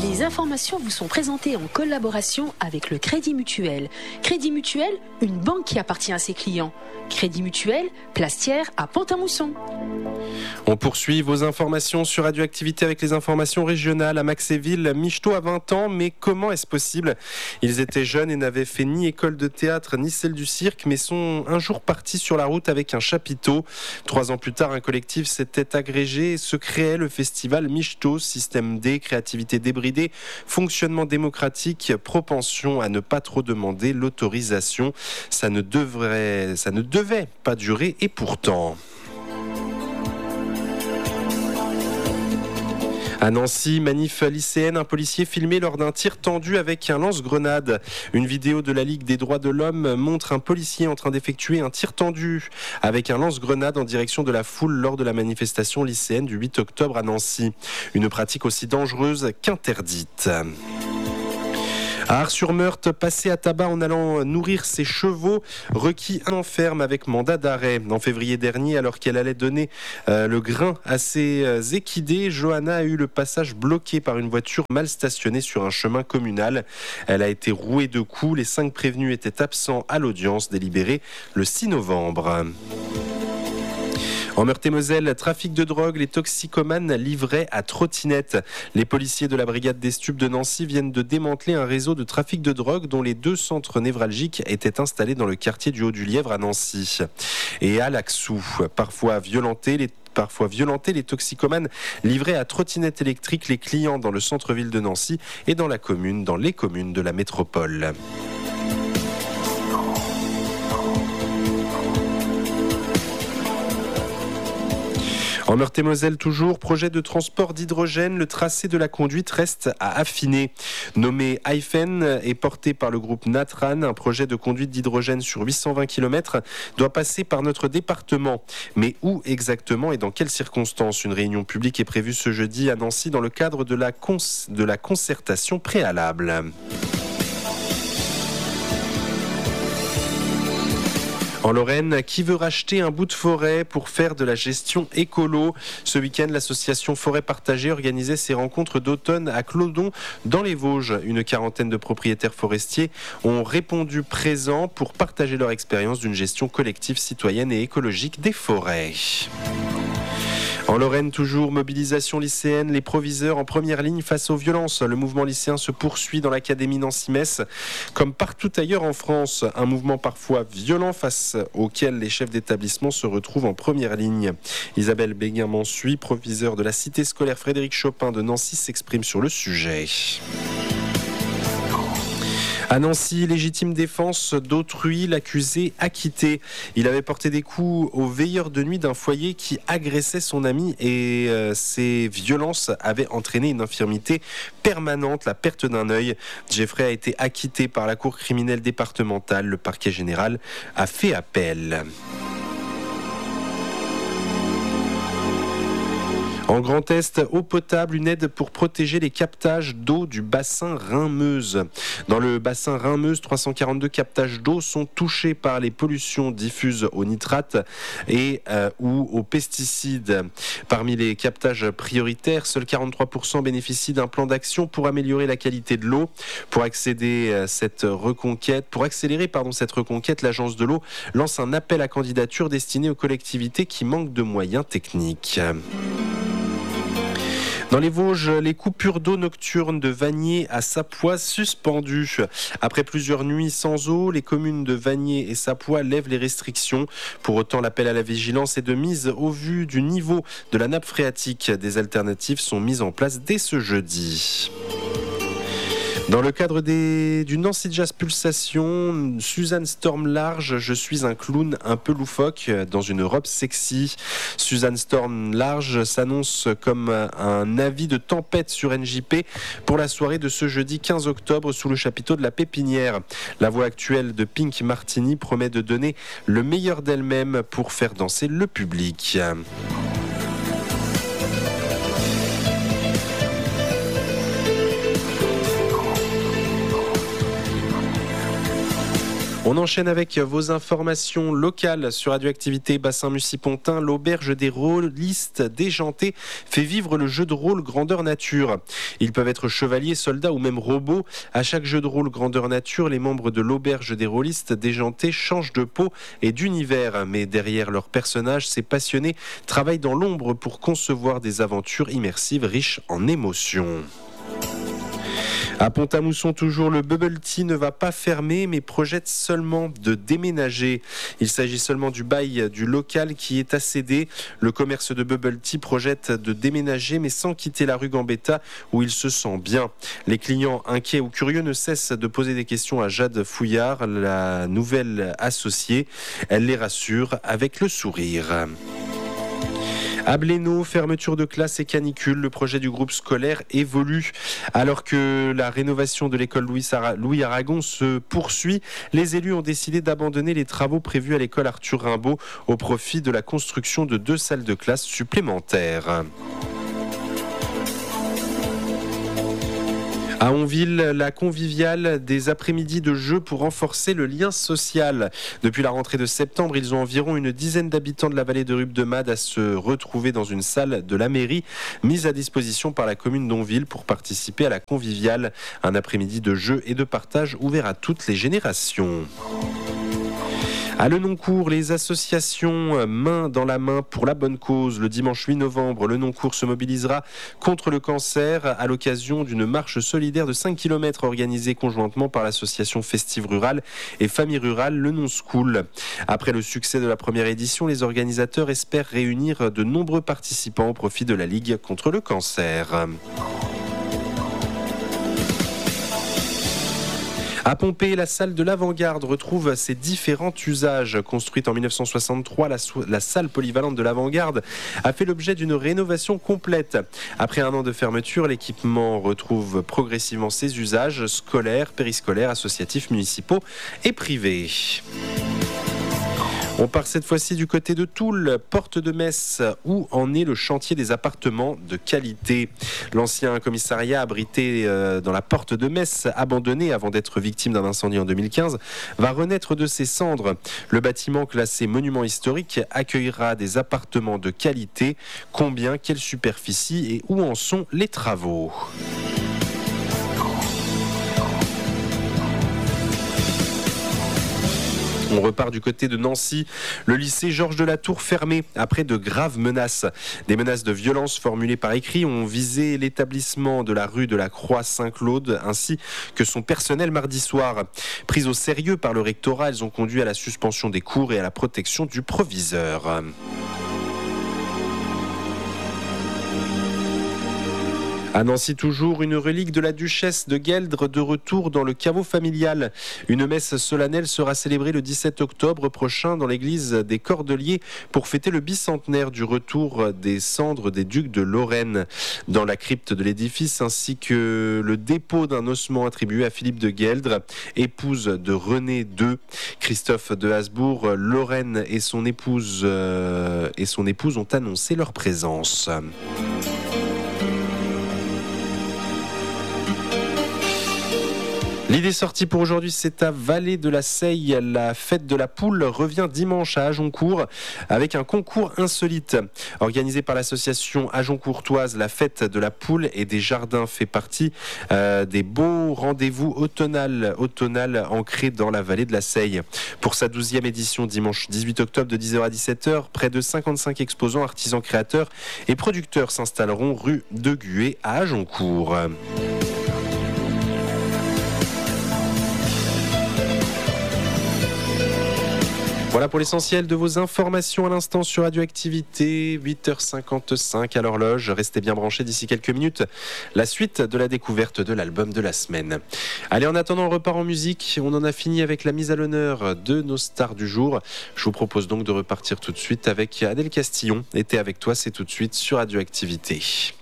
Les informations vous sont présentées en collaboration avec le Crédit Mutuel. Crédit Mutuel, une banque qui appartient à ses clients. Crédit Mutuel, Plastière à Pont-à-Mousson. On poursuit vos informations sur Radioactivité avec les informations régionales à Maxéville. Michto a 20 ans, mais comment est-ce possible ? Ils étaient jeunes et n'avaient fait ni école de théâtre ni celle du cirque, mais sont un jour partis sur la route avec un chapiteau. 3 ans plus tard, un collectif s'était agrégé et se créait le festival Michto, système D, créativité débridée, fonctionnement démocratique, propension à ne pas trop demander l'autorisation. Ça ne devait pas durer et pourtant... À Nancy, manif lycéenne, un policier filmé lors d'un tir tendu avec un lance-grenade. Une vidéo de la Ligue des droits de l'homme montre un policier en train d'effectuer un tir tendu avec un lance-grenade en direction de la foule lors de la manifestation lycéenne du 8 octobre à Nancy. Une pratique aussi dangereuse qu'interdite. À Ars-sur-Meurthe, passé à tabac en allant nourrir ses chevaux, requis un an ferme avec mandat d'arrêt. En février dernier, alors qu'elle allait donner le grain à ses équidés, Johanna a eu le passage bloqué par une voiture mal stationnée sur un chemin communal. Elle a été rouée de coups. Les 5 prévenus étaient absents à l'audience délibérée le 6 novembre. En Meurthe-et-Moselle, trafic de drogue, les toxicomanes livrés à trottinette. Les policiers de la brigade des stupes de Nancy viennent de démanteler un réseau de trafic de drogue dont les 2 centres névralgiques étaient installés dans le quartier du Haut-du-Lièvre à Nancy. Et à Laxou, parfois violentés, les toxicomanes livraient à trottinette électrique les clients dans le centre-ville de Nancy et dans les communes de la métropole. En Meurthe-et-Moselle toujours, projet de transport d'hydrogène, le tracé de la conduite reste à affiner. Nommé Hyphen et porté par le groupe Natran, un projet de conduite d'hydrogène sur 820 km doit passer par notre département. Mais où exactement et dans quelles circonstances ? Une réunion publique est prévue ce jeudi à Nancy dans le cadre de la concertation préalable. En Lorraine, qui veut racheter un bout de forêt pour faire de la gestion écolo ? Ce week-end, l'association Forêt Partagée organisait ses rencontres d'automne à Clodon, dans les Vosges. Une quarantaine de propriétaires forestiers ont répondu présents pour partager leur expérience d'une gestion collective, citoyenne et écologique des forêts. En Lorraine, toujours, mobilisation lycéenne, les proviseurs en première ligne face aux violences. Le mouvement lycéen se poursuit dans l'académie Nancy-Metz. Comme partout ailleurs en France, un mouvement parfois violent face auquel les chefs d'établissement se retrouvent en première ligne. Isabelle Béguin-Mansuy, proviseure de la cité scolaire Frédéric Chopin de Nancy, s'exprime sur le sujet. À Nancy, légitime défense d'autrui, l'accusé acquitté. Il avait porté des coups au veilleur de nuit d'un foyer qui agressait son ami et ces violences avaient entraîné une infirmité permanente, la perte d'un œil. Jeffrey a été acquitté par la cour criminelle départementale. Le parquet général a fait appel. En Grand Est, eau potable, une aide pour protéger les captages d'eau du bassin Rhin-Meuse. Dans le bassin Rhin-Meuse, 342 captages d'eau sont touchés par les pollutions diffuses aux nitrates et ou aux pesticides. Parmi les captages prioritaires, seuls 43% bénéficient d'un plan d'action pour améliorer la qualité de l'eau. Pour accélérer cette reconquête, l'agence de l'eau lance un appel à candidature destiné aux collectivités qui manquent de moyens techniques. Dans les Vosges, les coupures d'eau nocturnes de Vanier à Sapois suspendues. Après plusieurs nuits sans eau, les communes de Vanier et Sapois lèvent les restrictions. Pour autant, l'appel à la vigilance est de mise au vu du niveau de la nappe phréatique. Des alternatives sont mises en place dès ce jeudi. Dans le cadre du Nancy Jazz Pulsation, Suzanne Storm Large, je suis un clown un peu loufoque dans une robe sexy. Suzanne Storm Large s'annonce comme un avis de tempête sur NJP pour la soirée de ce jeudi 15 octobre sous le chapiteau de la Pépinière. La voix actuelle de Pink Martini promet de donner le meilleur d'elle-même pour faire danser le public. On enchaîne avec vos informations locales sur Radioactivité Bassin Mussy-Pontin. L'auberge des rôlistes déjantés fait vivre le jeu de rôle grandeur nature. Ils peuvent être chevaliers, soldats ou même robots. À chaque jeu de rôle grandeur nature, les membres de l'auberge des rôlistes déjantés changent de peau et d'univers. Mais derrière leurs personnages, ces passionnés travaillent dans l'ombre pour concevoir des aventures immersives riches en émotions. À Pont-à-Mousson, toujours, le Bubble Tea ne va pas fermer, mais projette seulement de déménager. Il s'agit seulement du bail du local qui est à céder. Le commerce de Bubble Tea projette de déménager, mais sans quitter la rue Gambetta, où il se sent bien. Les clients inquiets ou curieux ne cessent de poser des questions à Jade Fouillard, la nouvelle associée. Elle les rassure avec le sourire. À Blénaud, fermeture de classe et canicule, le projet du groupe scolaire évolue. Alors que la rénovation de l'école Louis Aragon se poursuit, les élus ont décidé d'abandonner les travaux prévus à l'école Arthur Rimbaud au profit de la construction de 2 salles de classe supplémentaires. À Onville, la conviviale des après-midi de jeux pour renforcer le lien social. Depuis la rentrée de septembre, ils ont environ une dizaine d'habitants de la vallée de Rubemade à se retrouver dans une salle de la mairie mise à disposition par la commune d'Onville pour participer à la conviviale. Un après-midi de jeux et de partage ouvert à toutes les générations. À Lenoncourt, les associations Main dans la main pour la bonne cause. Le dimanche 8 novembre, Lenoncourt se mobilisera contre le cancer à l'occasion d'une marche solidaire de 5 km organisée conjointement par l'association Festive Rurale et Famille Rurale Lenon School. Après le succès de la première édition, les organisateurs espèrent réunir de nombreux participants au profit de la Ligue contre le cancer. À Pompée, la salle de l'Avant-Garde retrouve ses différents usages. Construite en 1963, la salle polyvalente de l'Avant-Garde a fait l'objet d'une rénovation complète. Après un an de fermeture, l'équipement retrouve progressivement ses usages scolaires, périscolaires, associatifs, municipaux et privés. On part cette fois-ci du côté de Toul, porte de Metz, où en est le chantier des appartements de qualité. L'ancien commissariat abrité dans la porte de Metz, abandonné avant d'être victime d'un incendie en 2015, va renaître de ses cendres. Le bâtiment classé monument historique accueillera des appartements de qualité. Combien, quelle superficie et où en sont les travaux ? On repart du côté de Nancy. Le lycée Georges de la Tour fermé après de graves menaces. Des menaces de violence formulées par écrit ont visé l'établissement de la rue de la Croix-Saint-Claude ainsi que son personnel mardi soir. Prises au sérieux par le rectorat, elles ont conduit à la suspension des cours et à la protection du proviseur. À Nancy toujours, une relique de la duchesse de Gueldre de retour dans le caveau familial. Une messe solennelle sera célébrée le 17 octobre prochain dans l'église des Cordeliers pour fêter le bicentenaire du retour des cendres des ducs de Lorraine dans la crypte de l'édifice, ainsi que le dépôt d'un ossement attribué à Philippe de Gueldre, épouse de René II. Christophe de Habsbourg, Lorraine et son épouse ont annoncé leur présence. L'idée sortie pour aujourd'hui, c'est à Vallée de la Seille. La fête de la poule revient dimanche à Agincourt avec un concours insolite. Organisé par l'association Agincourtoise, la fête de la poule et des jardins fait partie des beaux rendez-vous automnal ancrés dans la Vallée de la Seille. Pour sa 12e édition, dimanche 18 octobre de 10h à 17h, près de 55 exposants, artisans, créateurs et producteurs s'installeront rue de Gué à Agincourt. Voilà pour l'essentiel de vos informations à l'instant sur Radioactivité, 8h55 à l'horloge. Restez bien branchés d'ici quelques minutes. La suite de la découverte de l'album de la semaine. Allez, en attendant, on repart en musique. On en a fini avec la mise à l'honneur de nos stars du jour. Je vous propose donc de repartir tout de suite avec Adèle Castillon. Été avec toi, c'est tout de suite sur Radioactivité.